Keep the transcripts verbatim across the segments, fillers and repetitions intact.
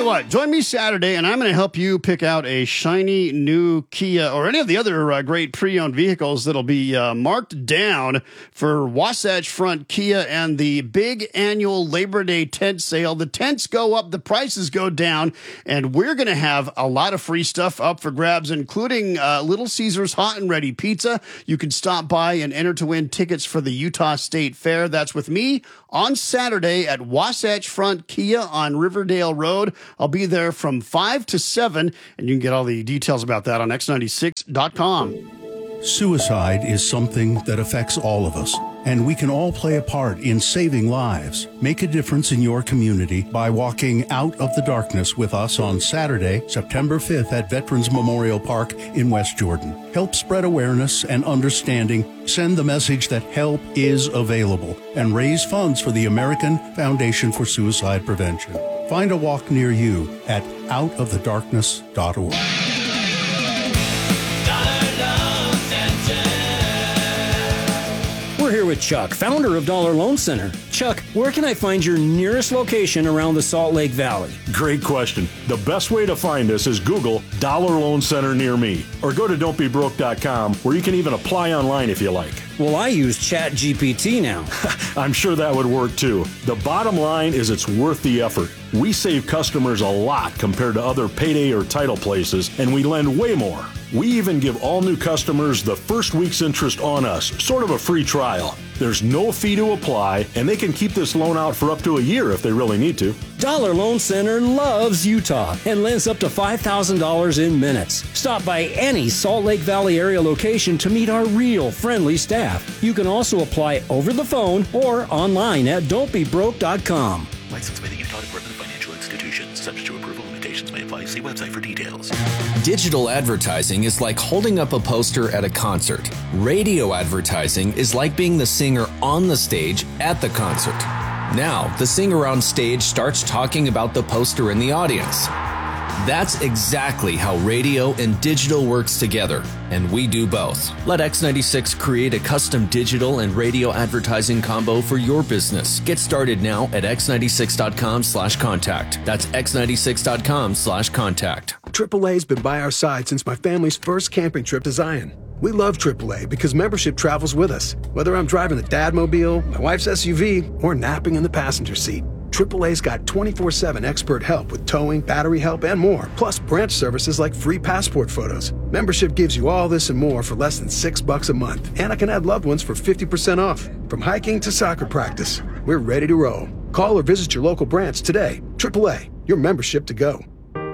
you what, join me Saturday, and I'm going to help you pick out a shiny new Kia or any of the other uh, great pre-owned vehicles that'll be uh, marked down for Wasatch Front Kia and the big annual Labor Day tent sale. The tents go up, the prices go down, and we're going to have a lot of free stuff up for grabs, including uh, Little Caesars Hot and Ready Pizza. You can stop by and enter to win tickets for the Utah State Fair. That's with me on Saturday at Wasatch Front Kia on Riverdale Road. I'll be there from five to seven, and you can get all the details about that on X ninety-six dot com. Suicide is something that affects all of us, and we can all play a part in saving lives. Make a difference in your community by walking out of the darkness with us on Saturday, September fifth at Veterans Memorial Park in West Jordan. Help spread awareness and understanding, send the message that help is available, and raise funds for the American Foundation for Suicide Prevention. Find a walk near you at out of the darkness dot org. We're here with Chuck, founder of Dollar Loan Center. Chuck, where can I find your nearest location around the Salt Lake Valley? Great question. The best way to find us is Google Dollar Loan Center near me, or go to don't be broke dot com, where you can even apply online if you like. Well, I use Chat G P T now. I'm sure that would work too. The bottom line is it's worth the effort. We save customers a lot compared to other payday or title places, and we lend way more. We even give all new customers the first week's interest on us, sort of a free trial. There's no fee to apply, and they can keep this loan out for up to a year if they really need to. Dollar Loan Center loves Utah and lends up to five thousand dollars in minutes. Stop by any Salt Lake Valley area location to meet our real friendly staff. You can also apply over the phone or online at don't be broke dot com. Licensed by the Utah Department of Financial Institutions. Subject to approval, limitations may apply. See website for details. Digital advertising is like holding up a poster at a concert. Radio advertising is like being the singer on the stage at the concert. Now, the singer on stage starts talking about the poster in the audience. That's exactly how radio and digital works together, and we do both. Let X ninety-six create a custom digital and radio advertising combo for your business. Get started now at x ninety-six dot com slash contact. That's x ninety-six dot com slash contact. triple A's been by our side since my family's first camping trip to Zion. We love triple A because membership travels with us, whether I'm driving the Dadmobile, my wife's S U V, or napping in the passenger seat. triple A's got twenty-four seven expert help with towing, battery help, and more, plus branch services like free passport photos. Membership gives you all this and more for less than six bucks a month, and I can add loved ones for fifty percent off. From hiking to soccer practice, we're ready to roll. Call or visit your local branch today. triple A, your membership to go.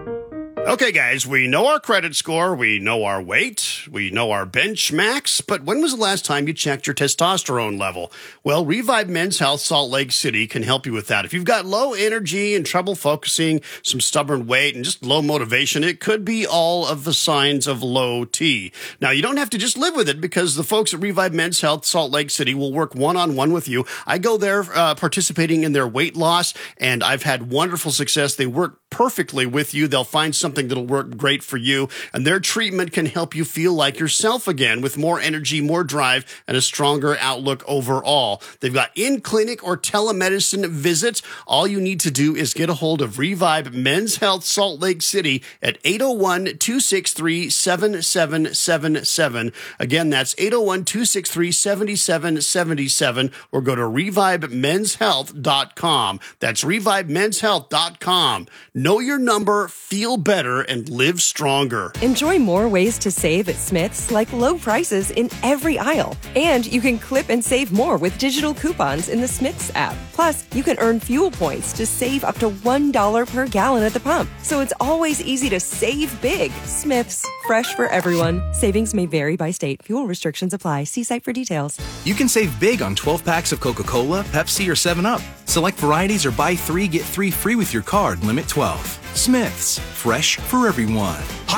Okay, guys, we know our credit score, we know our weight, we know our bench max, but when was the last time you checked your testosterone level? Well, Revive Men's Health Salt Lake City can help you with that. If you've got low energy and trouble focusing, some stubborn weight, and just low motivation, it could be all of the signs of low T. Now, you don't have to just live with it, because the folks at Revive Men's Health Salt Lake City will work one-on-one with you. I go there uh, participating in their weight loss, and I've had wonderful success. They work perfectly with you. They'll find something that'll work great for you, and their treatment can help you feel like yourself again with more energy, more drive, and a stronger outlook overall. They've got in-clinic or telemedicine visits. All you need to do is get a hold of Revive Men's Health Salt Lake City at eight oh one, two six three, seven seven seven seven. Again, that's eight oh one, two six three, seven seven seven seven, or go to revive men's health dot com. That's revive men's health dot com. Know your number, feel better, and live stronger. Enjoy more ways to save at Smith's, like low prices in every aisle. And you can clip and save more with digital coupons in the Smith's app. Plus, you can earn fuel points to save up to one dollar per gallon at the pump. So it's always easy to save big. Smith's, fresh for everyone. Savings may vary by state. Fuel restrictions apply. See site for details. You can save big on twelve packs of Coca-Cola, Pepsi, or seven up. Select varieties or buy three, get three free with your card. Limit twelve. Smith's, fresh for everyone.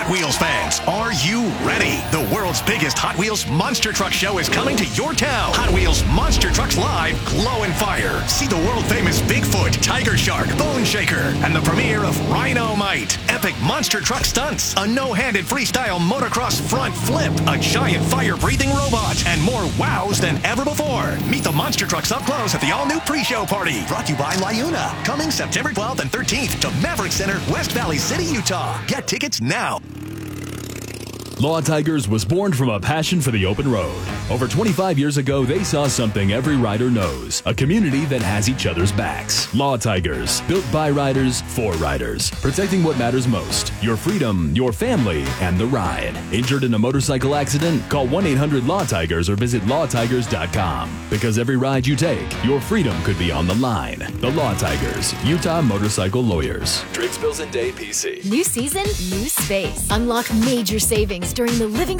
Hot Wheels fans, are you ready? The world's biggest Hot Wheels Monster Truck Show is coming to your town. Hot Wheels Monster Trucks Live, Glow and Fire. See the world-famous Bigfoot, Tiger Shark, Bone Shaker, and the premiere of Rhino-Mite. Epic monster truck stunts, a no-handed freestyle motocross front flip, a giant fire-breathing robot, and more wows than ever before. Meet the monster trucks up close at the all-new pre-show party. Brought to you by Liuna. Coming September twelfth and thirteenth to Maverick Center, West Valley City, Utah. Get tickets now. Law Tigers was born from a passion for the open road. Over twenty-five years ago, they saw something every rider knows, a community that has each other's backs. Law Tigers, built by riders, for riders, protecting what matters most, your freedom, your family, and the ride. Injured in a motorcycle accident? Call one eight hundred law tigers or visit law tigers dot com. Because every ride you take, your freedom could be on the line. The Law Tigers, Utah Motorcycle Lawyers. Driggs Bills and Day P C. New season, new space. Unlock major savings during the Living